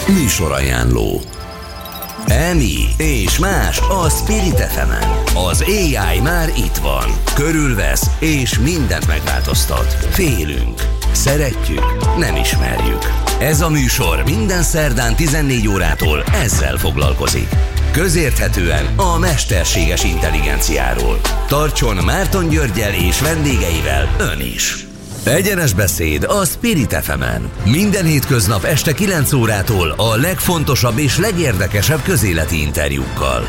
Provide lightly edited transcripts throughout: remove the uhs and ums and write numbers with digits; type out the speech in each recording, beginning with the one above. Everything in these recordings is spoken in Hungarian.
Műsorajánló. EMI és más a Spirit FM-en. Az AI már itt van. Körülvesz és mindent megváltoztat. Félünk. Szeretjük. Nem ismerjük. Ez a műsor minden szerdán 14 órától ezzel foglalkozik. Közérthetően a mesterséges intelligenciáról. Tartson Márton Györggyel és vendégeivel ön is. Egyenes beszéd a Spirit FM-en. Minden hétköznap este 9 órától a legfontosabb és legérdekesebb közéleti interjúkkal.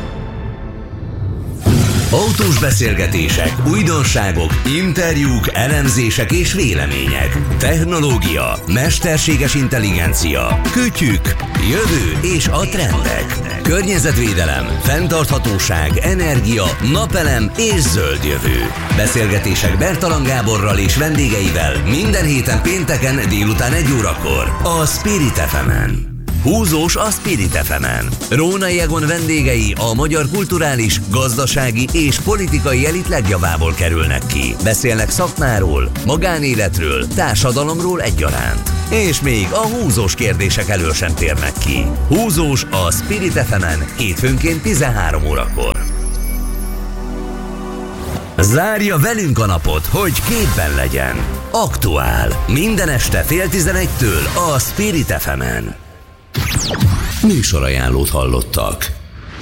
Autós beszélgetések, újdonságok, interjúk, elemzések és vélemények. Technológia, mesterséges intelligencia, kütyük, jövő és a trendek. Környezetvédelem, fenntarthatóság, energia, napelem és zöld jövő. Beszélgetések Bertalan Gáborral és vendégeivel minden héten pénteken délután 1 órakor a Spirit FM-en. Húzós a Spirit FM-en. Rónai Egon vendégei a magyar kulturális, gazdasági és politikai elit legjavából kerülnek ki. Beszélnek szakmáról, magánéletről, társadalomról egyaránt. És még a húzós kérdések elől sem térnek ki. Húzós a Spirit FM-en hétfőnként 13 órakor. Zárja velünk a napot, hogy képben legyen. Aktuál. Minden este 10:30-től a Spirit FM-en. Műsorajánlót hallottak.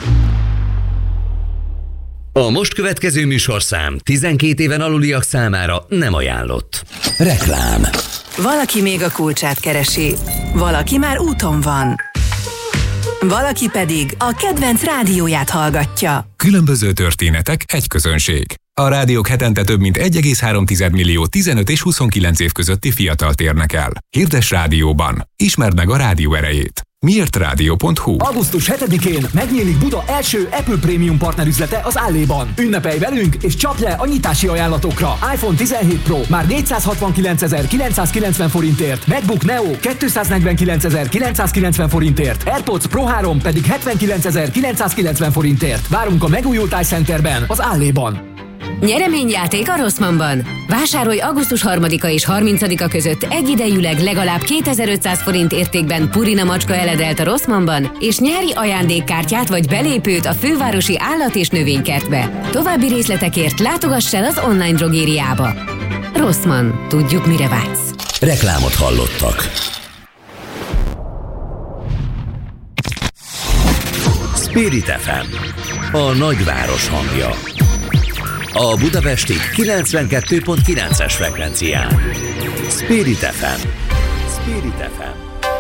A most következő műsorszám 12 éven aluliak számára nem ajánlott. Reklám. Valaki még a kulcsát keresi, valaki már úton van, valaki pedig a kedvenc rádióját hallgatja. Különböző történetek, egy közönség. A rádiók hetente több mint 1,3 millió 15 és 29 év közötti fiatalt érnek el. Hirdess rádióban. Ismerd meg a rádió erejét. Miértradio.hu. Augusztus 7-én megnyílik Buda első Apple Premium partnerüzlete az Alléban. Ünnepelj velünk és csapj le a nyitási ajánlatokra. iPhone 17 Pro már 469.990 forintért, MacBook Neo 249.990 forintért, AirPods Pro 3 pedig 79.990 forintért. Várunk a megújult iCenterben, az Alléban. Nyereményjáték a Rossmannban. Vásárolj augusztus 3-a és 30-a között egyidejűleg legalább 2500 forint értékben Purina macska eledelt a Rossmannban, és nyári ajándékkártyát vagy belépőt a fővárosi állat- és növénykertbe. További részletekért látogass el az online drogériába. Rossmann. Tudjuk, mire vágysz. Reklámot hallottak. Spirit FM. A nagyváros hangja. A budapesti 92.9-es frekvencián. Spirit FM. Spirit FM.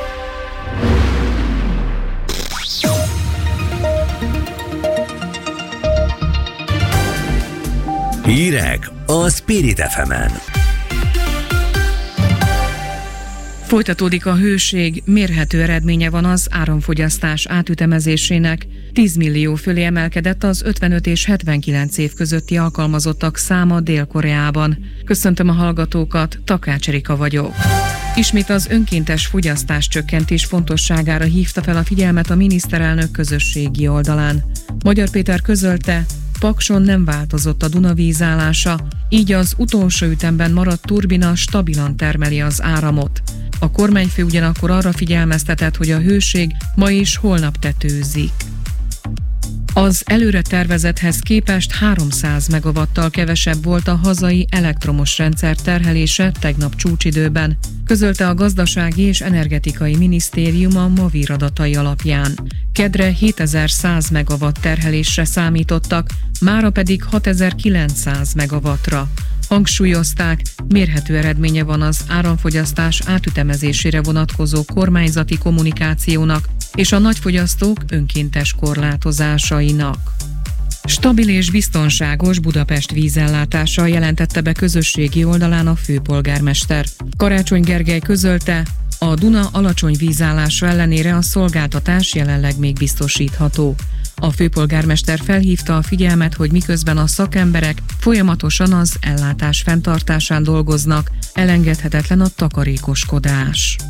Hírek a Spirit FM-en. Folytatódik a hőség, mérhető eredménye van az áramfogyasztás átütemezésének. 10 millió fölé emelkedett az 55 és 79 év közötti alkalmazottak száma Dél-Koreában. Köszöntöm a hallgatókat, Takács Erika vagyok. Ismét az önkéntes fogyasztás csökkentés fontosságára hívta fel a figyelmet a miniszterelnök közösségi oldalán. Magyar Péter közölte, Pakson nem változott a Duna vízállása, így az utolsó ütemben maradt turbina stabilan termeli az áramot. A kormányfő ugyanakkor arra figyelmeztetett, hogy a hőség ma és holnap tetőzik. Az előre tervezethez képest 300 megawattal kevesebb volt a hazai elektromos rendszer terhelése tegnap csúcsidőben, közölte a Gazdasági és Energetikai Minisztérium a MAVIR adatai alapján. Kedre 7100 megawatt terhelésre számítottak, mára pedig 6900 megawattra. Hangsúlyozták, mérhető eredménye van az áramfogyasztás átütemezésére vonatkozó kormányzati kommunikációnak és a nagyfogyasztók önkéntes korlátozásainak. Stabil és biztonságos Budapest vízellátása jelentette be közösségi oldalán a főpolgármester. Karácsony Gergely közölte, a Duna alacsony vízállása ellenére a szolgáltatás jelenleg még biztosítható. A főpolgármester felhívta a figyelmet, hogy miközben a szakemberek folyamatosan az ellátás fenntartásán dolgoznak, elengedhetetlen a takarékoskodás.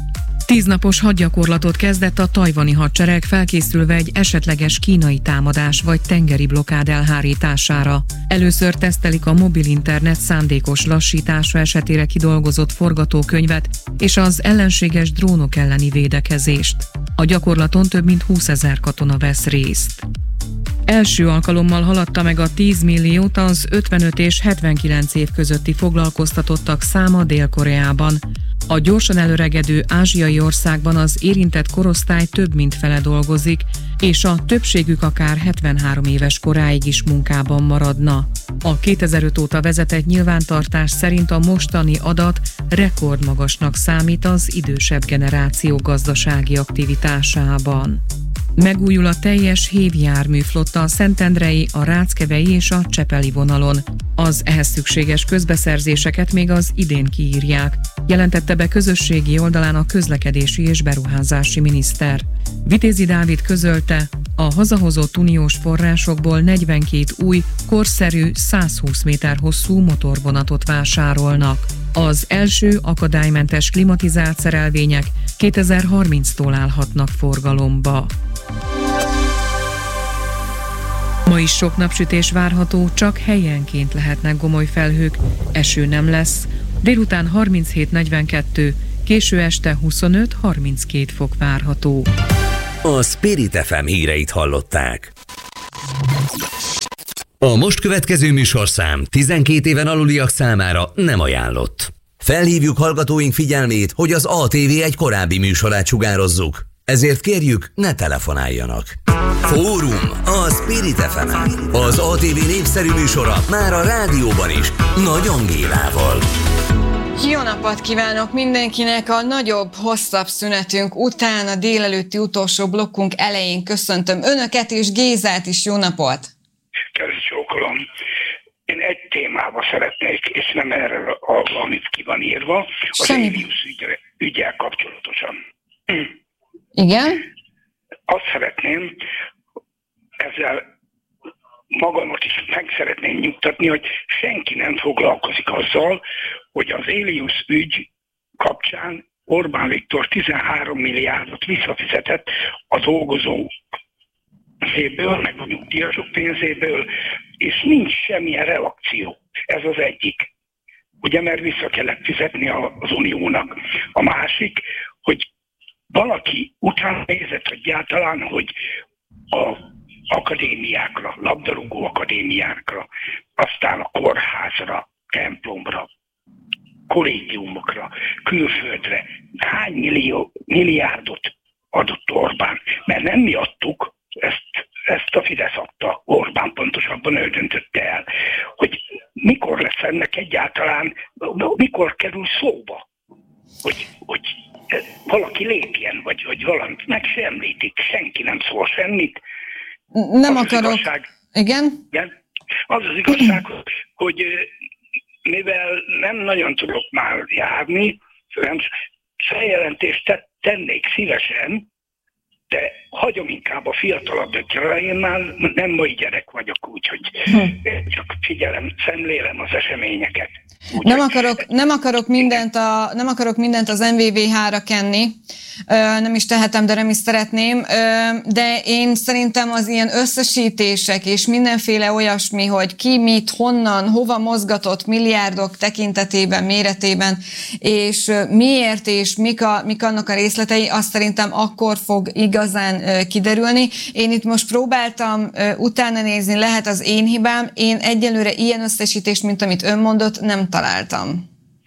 10 napos hadgyakorlatot kezdett a tajvani hadsereg, felkészülve egy esetleges kínai támadás vagy tengeri blokkád elhárítására. Először tesztelik a mobil internet szándékos lassítása esetére kidolgozott forgatókönyvet és az ellenséges drónok elleni védekezést. A gyakorlaton több mint 20 000 katona vesz részt. Első alkalommal haladta meg a 10 milliót az 55 és 79 év közötti foglalkoztatottak száma Dél-Koreában. A gyorsan előregedő ázsiai országban az érintett korosztály több mint fele dolgozik, és a többségük akár 73 éves koráig is munkában maradna. A 2005 óta vezetett nyilvántartás szerint a mostani adat rekordmagasnak számít az idősebb generáció gazdasági aktivitásában. Megújul a teljes hévjárműflotta a szentendrei, a ráckevei és a csepeli vonalon. Az ehhez szükséges közbeszerzéseket még az idén kiírják, jelentette be közösségi oldalán a közlekedési és beruházási miniszter. Vitézi Dávid közölte, a hazahozott uniós forrásokból 42 új, korszerű, 120 méter hosszú motorvonatot vásárolnak. Az első akadálymentes klimatizált szerelvények 2030-tól állhatnak forgalomba. Ma is sok napsütés várható, csak helyenként lehetnek gomoly felhők, eső nem lesz. Délután 37-42, késő este 25-32 fok várható. A Spirit FM híreit hallották. A most következő műsorszám 12 éven aluliak számára nem ajánlott. Felhívjuk hallgatóink figyelmét, hogy az ATV egy korábbi műsorát sugározzuk. Ezért kérjük, ne telefonáljanak. Fórum a Spirit FM-en. Az ATV népszerű műsora már a rádióban is. Nagy Angélával. Jó napot kívánok mindenkinek! A nagyobb, hosszabb szünetünk után a délelőtti utolsó blokkunk elején köszöntöm Önöket és Gézát is. Jó napot! Csókolom. Én egy témába szeretnék, és nem erre, amit ki van írva, az Elius ügyel kapcsolatosan. Igen? Azt szeretném, ezzel magamat is meg szeretném nyugtatni, hogy senki nem foglalkozik azzal, hogy az Elius ügy kapcsán Orbán Viktor 13 milliárdot visszafizetett a dolgozó pénzéből, meg a nyugdíjasok pénzéből, és nincs semmilyen reakció. Ez az egyik. Ugye, mert vissza kellett fizetni az Uniónak. A másik, hogy valaki utána nézett egyáltalán, hogy a akadémiákra, labdarúgó akadémiákra, aztán a kórházra, templomra, kollégiumokra, külföldre hány milliárdot adott Orbán. Mert nem mi adtuk, ezt a Fidesz adta, Orbán pontosabban ő döntötte el, hogy mikor lesz ennek egyáltalán, mikor kerül szóba, hogy valaki lépjen, vagy valamit, meg se említik, senki nem szól semmit. Nem az akarok. Igazság, igen? Az az igazság, hogy mivel nem nagyon tudok már járni, feljelentést tennék szívesen, de hagyom inkább a fiatalabbakra, én már nem mai gyerek vagyok, úgyhogy csak figyelem, szemlélem az eseményeket. Nem akarok mindent az MVVH-ra kenni, nem is tehetem, de nem is szeretném, de én szerintem az ilyen összesítések és mindenféle olyasmi, hogy ki mit, honnan, hova mozgatott milliárdok tekintetében, méretében, és miért és mik annak a részletei, azt szerintem akkor fog igazán kiderülni. Én itt most próbáltam utána nézni, lehet az én hibám, én egyelőre ilyen összesítést, mint amit ön mondott, nem találtam.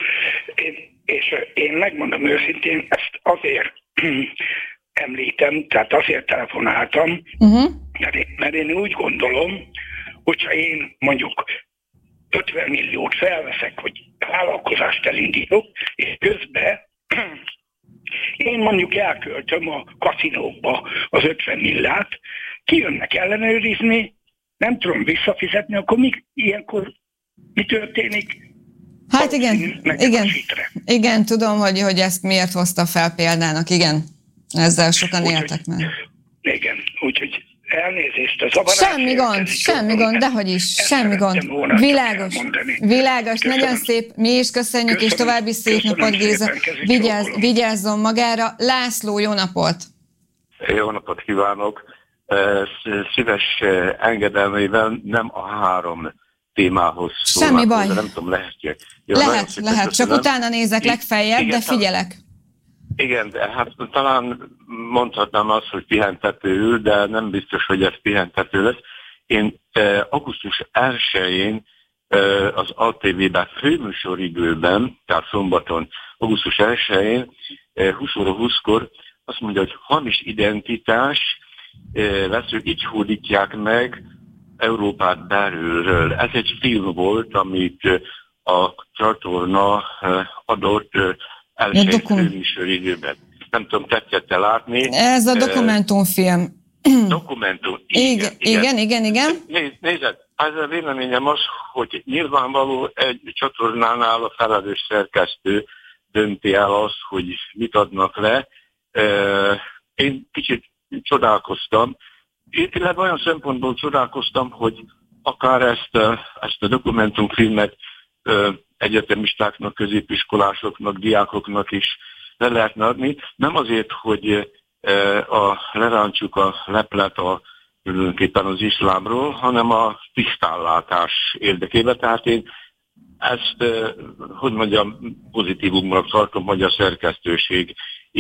Én megmondom őszintén, ezt azért említem, tehát azért telefonáltam, mert én úgy gondolom, hogyha én mondjuk 50 milliót felveszek, hogy vállalkozást elindítok, és közben én mondjuk elköltöm a kaszinókba az 50 milliárd, kijönnek ellenőrizni, nem tudom visszafizetni, akkor ilyenkor mi történik? Hát igen, tudom, hogy ezt miért hozta fel példának, igen. Ezzel sokan éltek már. Igen, úgyhogy Elnézést, a zavarás. Semmi gond, dehogy is, semmi gond. Világos, nagyon szép, mi is köszönjük, és további szép napot, Géza. Vigyázzon magára. László, jó napot! Jó napot kívánok! Szíves engedelmével nem a 3 témához szólnak. Semmi baj. Nem tudom, lehet. Lehet, csak utána nézek legfeljebb, de figyelek. Igen, de hát talán mondhatnám azt, hogy pihentetőül, de nem biztos, hogy ez pihentető lesz. Én augusztus 1-én az ATV-ben főműsoridőben, tehát szombaton, augusztus 1-én 20 óra 20-kor azt mondja, hogy hamis identitás lesz, hogy így hódítják meg Európát belülről. Ez egy film volt, amit a csatorna adott első főműsoridőben. Nem tudom, tetszett-e látni. Ez a dokumentumfilm. Dokumentum. Igen. Nézd, ez a véleményem az, hogy nyilvánvaló egy csatornánál a felelős szerkesztő dönti el azt, hogy mit adnak le. Én kicsit csodálkoztam, illetve olyan szempontból csodálkoztam, hogy akár ezt a dokumentumfilmet egyetemistáknak, középiskolásoknak, diákoknak is le lehetne adni. Nem azért, hogy lerántsuk a leplet tulajdonképpen az iszlámról, hanem a tisztánlátás érdekében. Tehát én ezt, hogy mondjam, pozitívumnak tartom, hogy a szerkesztőség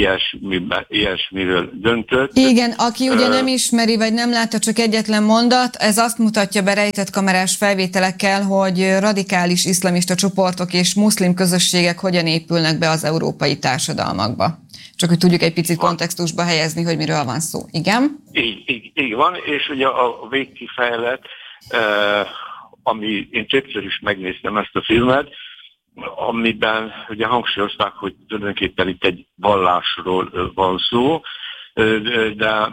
ilyesmiről döntött. Igen, aki ugye nem ismeri, vagy nem látta, csak egyetlen mondat, ez azt mutatja be rejtett kamerás felvételekkel, hogy radikális iszlamista csoportok és muszlim közösségek hogyan épülnek be az európai társadalmakba. Csak hogy tudjuk egy picit kontextusba helyezni, hogy miről van szó. Igen? Így van, és ugye a végkifejlet, ami én többször is megnéztem ezt a filmet, amiben ugye hangsúlyozták, hogy tulajdonképpen itt egy vallásról van szó, de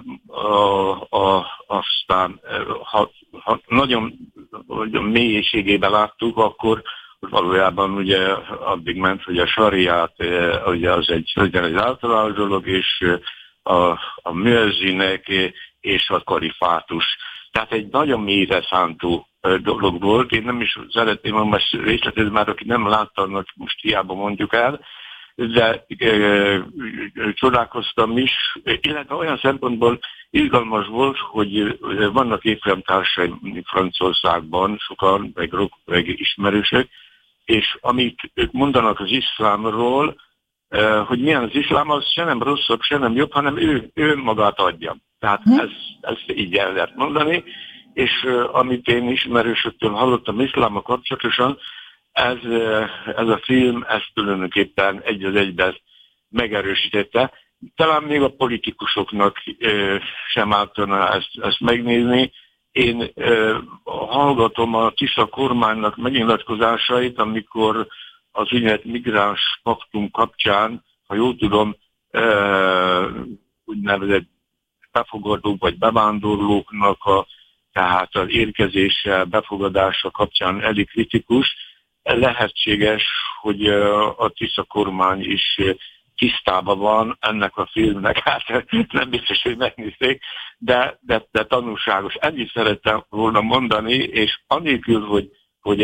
aztán ha nagyon mélységében láttuk, akkor valójában ugye addig ment, hogy a sariát ugye az egy általános dolog, és a müezzinek és a kalifátus. Tehát egy nagyon mélyre szántó dolog volt. Én nem is szeretném most részletezni, már aki nem látta, annak most hiába mondjuk el, de csodálkoztam is, illetve olyan szempontból izgalmas volt, hogy vannak évfolyamtársaim Franciaországban, sokan, meg ismerősök, és amit ők mondanak az iszlámról, hogy milyen az iszlám, az se nem rosszabb, se nem jobb, hanem ő magát adja. Tehát ezt így el lehet mondani, és amit én ismerősöktől hallottam iszlámmal kapcsolatosan, ez a film ezt tulajdonképpen egy az egyben megerősítette. Talán még a politikusoknak sem ártana ezt megnézni. Én hallgatom a Tisza kormánynak megnyilatkozásait, amikor az úgynevezett migráns paktum kapcsán, ha jól tudom, úgynevezett befogadók vagy bevándorlóknak tehát az érkezése, befogadása kapcsán elég kritikus. Lehetséges, hogy a Tisza kormány is tisztában van ennek a filmnek, hát nem biztos, hogy megnézték, de tanulságos. Ennyit szerettem volna mondani, és anélkül, hogy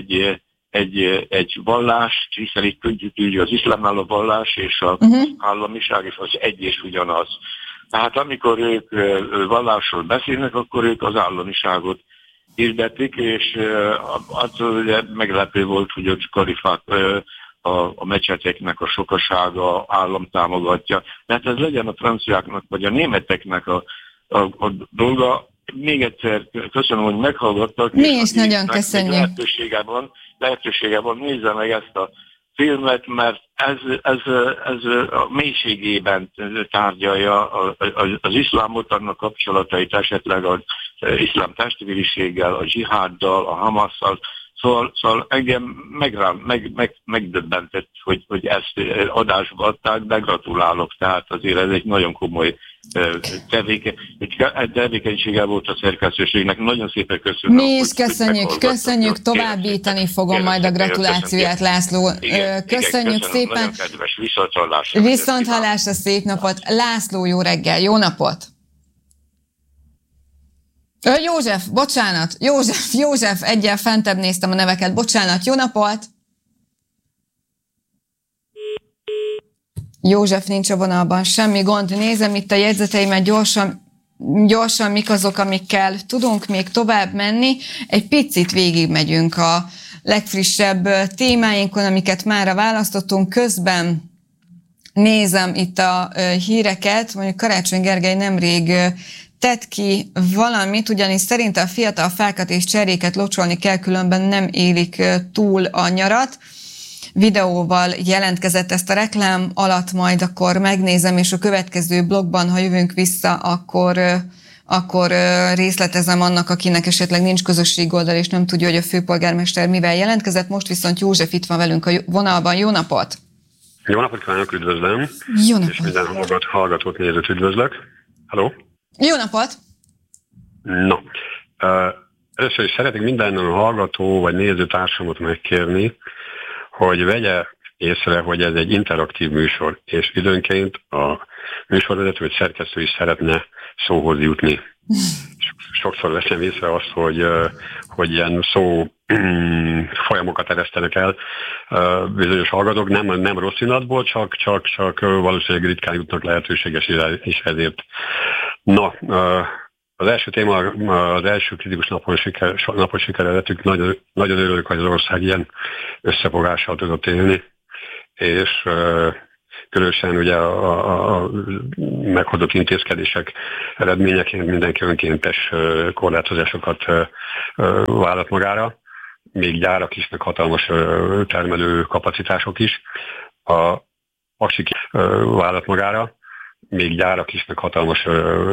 egy vallás, hiszen itt tudjuk, az iszlámnál a vallás és az államiság, és az egy és ugyanaz. Tehát amikor ők vallásról beszélnek, akkor ők az államiságot hirdetik, és az ugye meglepő volt, hogy a kalifát a mecseteknek a sokasága állam támogatja. Tehát ez legyen a franciáknak vagy a németeknek a dolga. Még egyszer köszönöm, hogy meghallgattak. Mi is nagyon köszönjük. Lehetősége van, nézze meg ezt a filmet, mert ez a mélységében tárgyalja az iszlámot, annak kapcsolatait esetleg az iszlám testvériséggel, a zsiháddal, a Hamasszal. Szóval engem megdöbbentett, hogy ezt adásba adták, de gratulálok. Tehát azért ez egy nagyon komoly tevékenysége volt a szerkesztőségnek. Nagyon szépen köszönöm. Mi is köszönjük, továbbítani fogom majd a gratulációját, László. Köszönjük szépen. Viszonthallásra, szép napot. László, jó reggel, jó napot! József, bocsánat. József, egyel fentebb néztem a neveket. Bocsánat, jó napot! József nincs a vonalban, semmi gond. Nézem itt a jegyzeteimet gyorsan mik azok, amikkel tudunk még tovább menni. Egy picit végigmegyünk a legfrissebb témáinkon, amiket mára választottunk. Közben nézem itt a híreket, mondjuk Karácsony Gergely nemrég tett ki valamit, ugyanis szerinte a fiatal fákat és cserjéket locsolni kell, különben nem élik túl a nyarat. Videóval jelentkezett, ezt a reklám alatt majd akkor megnézem, és a következő blogban, ha jövünk vissza, akkor részletezem annak, akinek esetleg nincs közösségi oldal, és nem tudja, hogy a főpolgármester mivel jelentkezett. Most viszont József itt van velünk a vonalban. Jó napot! Jó napot kívánok, üdvözlöm! Jó napot! És minden hallgatót, nézőt üdvözlök. Halló! Jó napot! Na, először is szeretnék minden hallgató vagy nézőtársamat megkérni, hogy vegye észre, hogy ez egy interaktív műsor, és időnként a műsorvezető vagy szerkesztő is szeretne szóhoz jutni. Sokszor veszem észre azt, hogy ilyen szó folyamokat eresztenek el bizonyos hallgatók, nem rossz indulatból, csak valószínűleg ritkán jutnak lehetőséges is ezért. Na, az első téma, az első kritikus napos sikerre lettük. Nagyon örülök, hogy az ország ilyen összefogással tudott élni, és különösen ugye a meghozott intézkedések eredményeként mindenki önkéntes korlátozásokat vállalt magára, még gyárak is, meg hatalmas termelő kapacitások is. A Paksi vállalt magára, még gyárak is, meg hatalmas